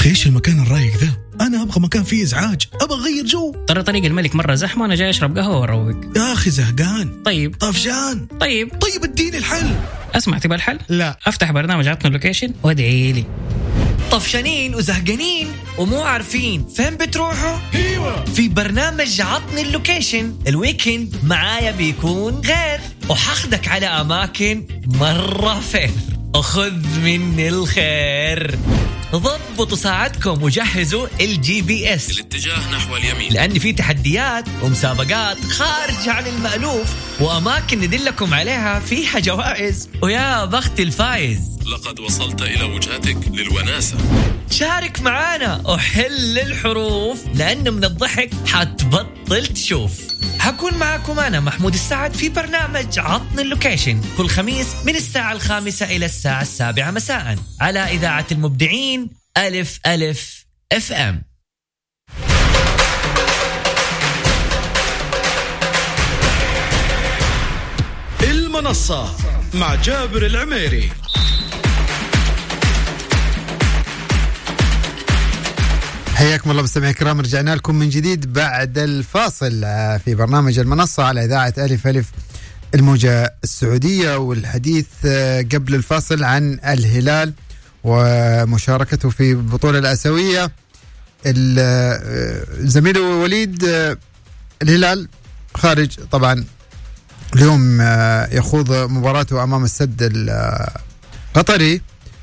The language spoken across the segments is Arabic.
أخي إيش المكان الرايق ذا؟ أنا أبغى مكان فيه إزعاج، أبغى أغير جو. ترى طريق الملك مرة زحمة، أنا جاي أشرب قهوة وأروق. يا أخي زهقان. طيب طفشان. طيب اديني الحل. أسمع، تبغى الحل؟ لا. أفتح برنامج عطنا اللوكيشن وادعي لي. طفشانين وزهقانين ومو عارفين فين بتروحوا؟ ايوه، في برنامج عطني اللوكيشن الويكند معايا بيكون غير، وحاخدك على أماكن مرة فين. أخذ مني الخير. ضبطوا ساعتكم وجهزوا الGPS الاتجاه نحو اليمين، لأن في تحديات ومسابقات خارج عن المألوف وأماكن ندلكم عليها فيها جوائز، ويا بخت الفايز. لقد وصلت إلى وجهتك للوناسة. شارك معانا وحل الحروف، لأن من الضحك حتبطل تشوف. هكون معاكم أنا محمود السعد في برنامج عطني اللوكيشن كل خميس من 5:00 إلى 7:00 مساء على إذاعة المبدعين ألف ألف FM. المنصة مع جابر العميري. حياكم الله مستمعي الكرام، رجعنا لكم من جديد بعد الفاصل في برنامج المنصة على إذاعة ألف ألف الموجة السعودية. والحديث قبل الفاصل عن الهلال ومشاركته في البطولة الآسيوية. الزميل وليد، الهلال خارج طبعا اليوم يخوض مباراته أمام السد القطري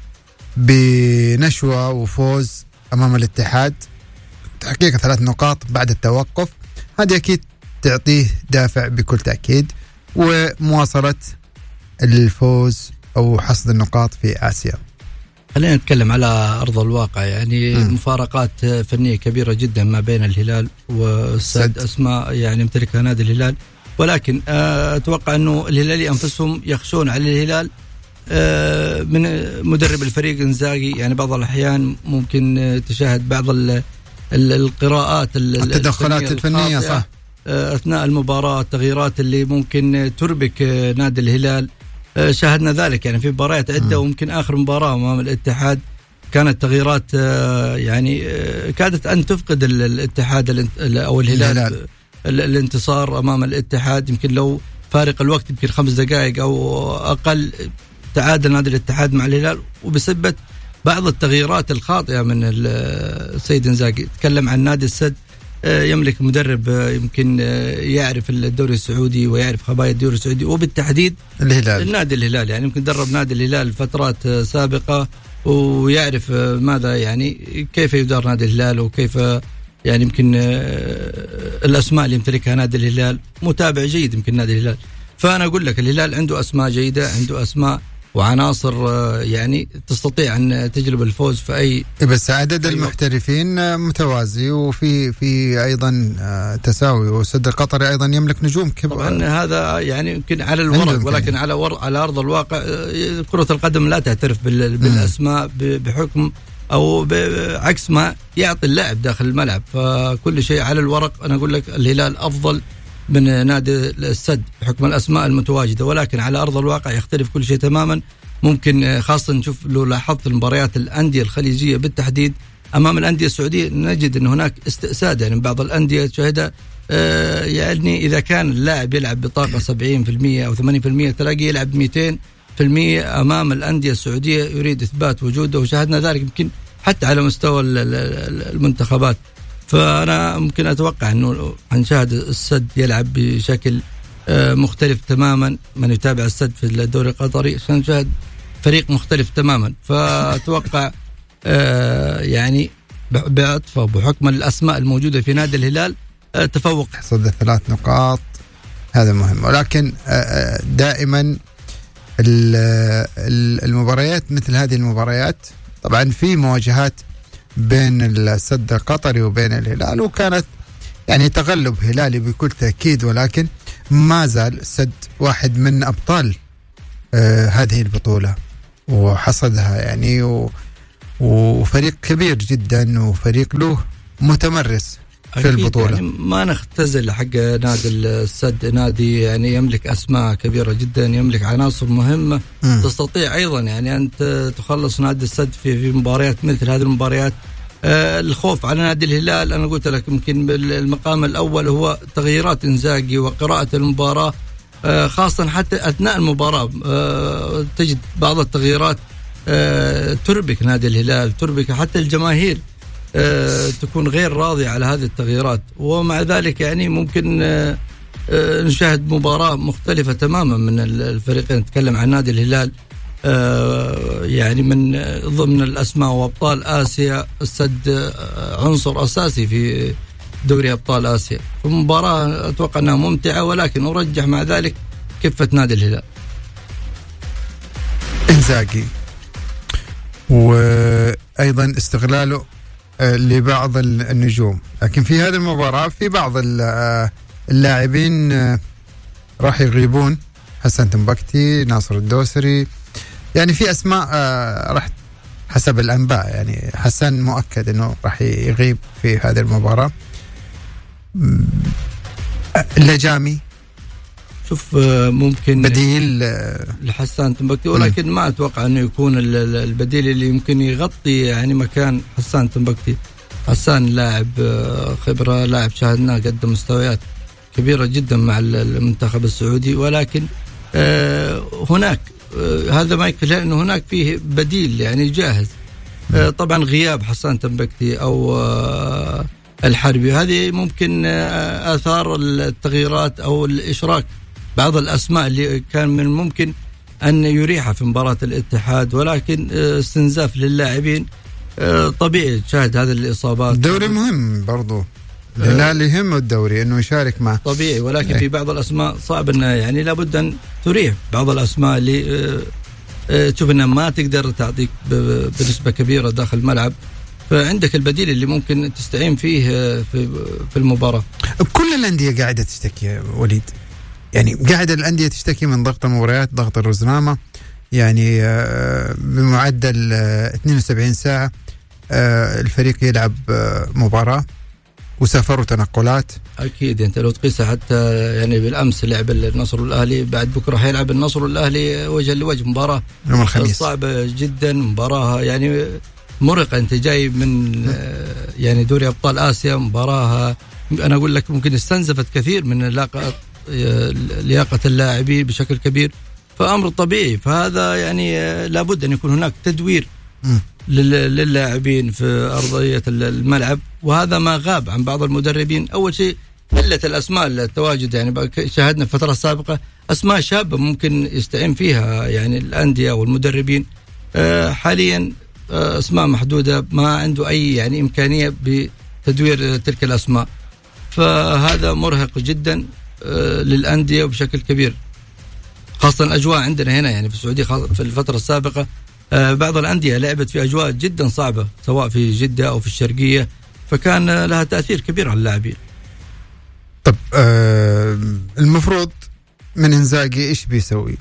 بنشوة وفوز أمام الاتحاد، تحقيق 3 نقاط بعد التوقف. هذه أكيد تعطيه دافع بكل تأكيد، ومواصلة الفوز أو حصد النقاط في آسيا. خلينا نتكلم على أرض الواقع، يعني مفارقات فنية كبيرة جدا ما بين الهلال والسد، أسماء يعني يمتلكها نادي الهلال، ولكن أتوقع أنه الهلالي أنفسهم يخشون على الهلال من مدرب الفريق إنزاغي. يعني بعض الأحيان ممكن تشاهد بعض القراءات التدخلات الفنية صح أثناء المباراة، التغييرات اللي ممكن تربك نادي الهلال. شاهدنا ذلك يعني في مباريات عدة، وممكن آخر مباراة أمام الاتحاد كانت تغييرات يعني كادت أن تفقد الاتحاد أو الهلال الانتصار أمام الاتحاد. يمكن لو فارق الوقت يمكن 5 دقائق أو أقل تعادل نادي الاتحاد مع الهلال، وبسبب بعض التغييرات الخاطئة من السيد إنزاغي. تكلم عن نادي السد، يملك مدرب يمكن يعرف الدوري السعودي ويعرف خبايا الدوري السعودي، وبالتحديد النادي الهلال. يعني يمكن درب نادي الهلال فترات سابقة ويعرف ماذا يعني كيف يدار نادي الهلال، وكيف يعني يمكن الأسماء اللي يمتلكها نادي الهلال. متابع جيد يمكن نادي الهلال. فأنا أقول لك الهلال عنده أسماء جيدة، عنده أسماء وعناصر يعني تستطيع أن تجلب الفوز في أي، بس عدد المحترفين متوازي، وفي أيضا تساوي، والسد القطري أيضا يملك نجوم كبار. طبعا هذا يعني يمكن على الورق، ولكن على أرض الواقع كرة القدم لا تعترف بالأسماء بحكم أو بعكس ما يعطي اللاعب داخل الملعب. فكل شيء على الورق أنا أقول لك الهلال أفضل من نادي السد بحكم الأسماء المتواجدة، ولكن على أرض الواقع يختلف كل شيء تماما. ممكن خاصة نشوف لو لاحظت المباريات الأندية الخليجية بالتحديد أمام الأندية السعودية، نجد أن هناك استئساد يعني من بعض الأندية تشاهدها. يعني إذا كان اللاعب يلعب بطاقة 70% أو 80% تلاقيه يلعب 200% أمام الأندية السعودية، يريد إثبات وجوده، وشاهدنا ذلك يمكن حتى على مستوى المنتخبات. فأنا ممكن أتوقع أنه هنشاهد السد يلعب بشكل مختلف تماما. من يتابع السد في الدوري القطري سنشاهد فريق مختلف تماما. فأتوقع يعني بعطفه بحكم الأسماء الموجودة في نادي الهلال تفوق، حصد 3 نقاط، هذا مهم. ولكن دائما المباريات مثل هذه المباريات طبعا في مواجهات بين السد القطري وبين الهلال، وكانت يعني تغلب هلالي بكل تأكيد، ولكن ما زال السد واحد من أبطال هذه البطولة وحصدها يعني، وفريق كبير جدا وفريق له متمرس في البطولة. يعني ما نختزل حق نادي السد، نادي يعني يملك أسماء كبيرة جدا، يملك عناصر مهمة تستطيع أيضا يعني أن تخلص نادي السد في مباريات مثل هذه المباريات الخوف على نادي الهلال أنا قلت لك يمكن المقام الأول هو تغييرات إنزاجي وقراءة المباراة، خاصة حتى أثناء المباراة تجد بعض التغييرات تربك نادي الهلال، تربك حتى الجماهير تكون غير راضية على هذه التغييرات. ومع ذلك يعني ممكن نشاهد مباراة مختلفة تماما من الفريقين. نتكلم عن نادي الهلال يعني من ضمن الأسماء وأبطال آسيا، السد عنصر أساسي في دوري أبطال آسيا. المباراة أتوقع أنها ممتعة، ولكن أرجح مع ذلك كفة نادي الهلال. إنزاجي وأيضا استغلاله لبعض النجوم، لكن في هذه المباراة في بعض اللاعبين راح يغيبون، حسن تنبكتي، ناصر الدوسري، يعني في أسماء راح حسب الأنباء، يعني حسن مؤكد أنه راح يغيب في هذه المباراة. اللجامي شوف ممكن بديل لحسان تنبكتي، ولكن ما أتوقع أنه يكون البديل اللي يمكن يغطي يعني مكان حسان تنبكتي. حسان لاعب خبرة، لاعب شاهدناه قدم مستويات كبيرة جدا مع المنتخب السعودي، ولكن هناك هذا ما يكفي لأنه هناك فيه بديل يعني جاهز. طبعا غياب حسان تنبكتي أو الحربي هذه ممكن آثار التغييرات أو الإشراك بعض الأسماء اللي كان من الممكن أن يريحها في مباراة الاتحاد، ولكن استنزاف للاعبين طبيعي تشاهد هذه الإصابات. دوري مهم برضو، الهلال يهم الدوري انه يشارك معه طبيعي، ولكن في بعض الاسماء صعب انه يعني لابد ان تريح بعض الاسماء اللي تشوف انها ما تقدر تعطيك بنسبه كبيره داخل الملعب، فعندك البديل اللي ممكن تستعين فيه في المباراه. كل الانديه قاعده تشتكي وليد، يعني قاعده الانديه تشتكي من ضغط المباريات، ضغط الرزنامه، يعني بمعدل 72 ساعه الفريق يلعب مباراه وسفر وتنقلات. أكيد أنت لو تقيسها حتى يعني بالأمس لعب النصر والأهلي، بعد بكرة هيلعب النصر والأهلي وجه لوجه، مباراة يوم الخميس صعبة جدا، مباراة يعني مرهقة. أنت جاي من يعني دوري أبطال آسيا، مباراة أنا أقول لك ممكن استنزفت كثير من لياقة اللاعبين بشكل كبير، فأمر طبيعي. فهذا يعني لابد أن يكون هناك تدوير للاعبين في أرضية الملعب، وهذا ما غاب عن بعض المدربين. أول شيء قلة الأسماء التواجد، يعني شاهدنا في الفترة السابقة أسماء شابة ممكن يستعين فيها يعني الأندية والمدربين، حاليا أسماء محدودة، ما عنده أي يعني إمكانية بتدوير تلك الأسماء، فهذا مرهق جدا للأندية بشكل كبير. خاصة الأجواء عندنا هنا يعني في السعودية في الفترة السابقة بعض الأندية لعبت في أجواء جدا صعبة سواء في جدة أو في الشرقية، فكان لها تأثير كبير على اللاعبين. طب المفروض من إنزاجي إيش بيسوي؟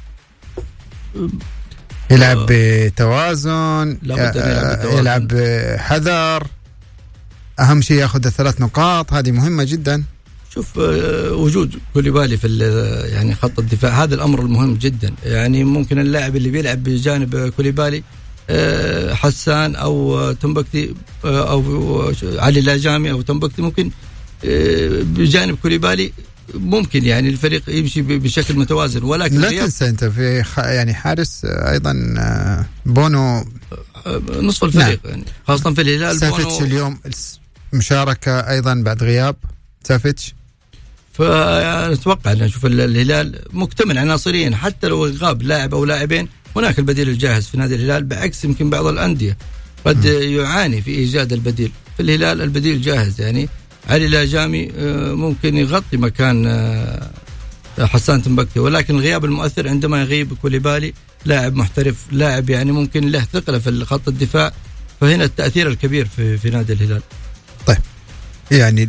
يلعب بتوازن، يلعب بحذر، أهم شيء يأخذ 3 نقاط، هذه مهمة جدا. شوف وجود كوليبالي في يعني خط الدفاع هذا الأمر المهم جدا، يعني ممكن اللاعب اللي بيلعب بجانب كوليبالي حسان أو تنبكتي أو علي لاجامي أو تنبكتي، ممكن بجانب كوليبالي ممكن يعني الفريق يمشي بشكل متوازن. ولكن لا تنسى أنت في يعني حارس أيضا بونو نصف الفريق، يعني خاصة في الهلال. سافيتش اليوم مشاركة أيضا بعد غياب سافيتش، فنتوقع أن نشوف الهلال مكتمل عناصريا، حتى لو غاب لاعب أو لاعبين هناك البديل الجاهز في نادي الهلال، بعكس يمكن بعض الأندية قد يعاني في إيجاد البديل. في الهلال البديل جاهز، يعني علي لاجامي ممكن يغطي مكان حسان تنبكتي، ولكن الغياب المؤثر عندما يغيب كوليبالي لاعب محترف، لاعب يعني ممكن له ثقله في خط الدفاع، فهنا التأثير الكبير في نادي الهلال. طيب يعني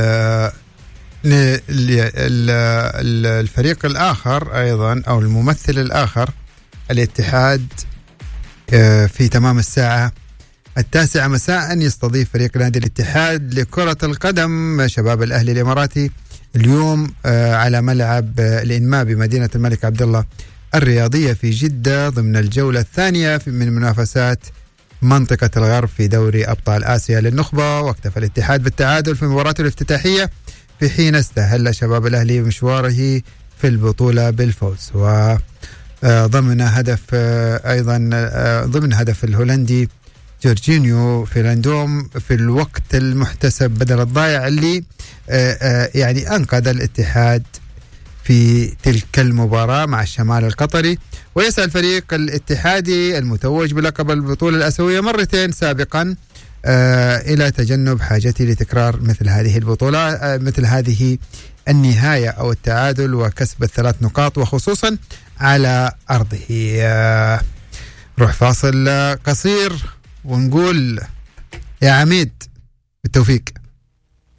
الفريق الآخر أيضا أو الممثل الآخر الاتحاد في تمام الساعة 9 مساء يستضيف فريق نادي الاتحاد لكرة القدم شباب الأهلي الإماراتي اليوم على ملعب الإنماء بمدينة الملك عبدالله الرياضية في جدة ضمن الجولة الثانية من منافسات منطقة الغرب في دوري أبطال آسيا للنخبة. واكتفى الاتحاد بالتعادل في مباراته الافتتاحية في حين استهل شباب الأهلي مشواره في البطولة بالفوز. وضمن هدف أيضا ضمن هدف الهولندي جورجينيو فيلاندوم في الوقت المحتسب بدل الضائع اللي يعني أنقذ الاتحاد في تلك المباراة مع الشمال القطري. ويسعى الفريق الاتحادي المتوج بلقب البطولة الآسيوية مرتين سابقا إلى تجنب حاجته لتكرار مثل هذه البطولة، مثل هذه النهاية أو التعادل وكسب 3 نقاط وخصوصا على أرضه. روح فاصل قصير ونقول يا عميد بالتوفيق.